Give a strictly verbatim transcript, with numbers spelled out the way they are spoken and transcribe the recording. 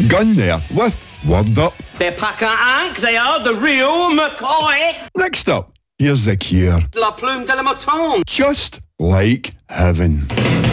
Gun there with Word Up. They're Packer Ank, they are the real McCoy. Next up, here's The Cure. La Plume de la Mouton. Just Like Heaven.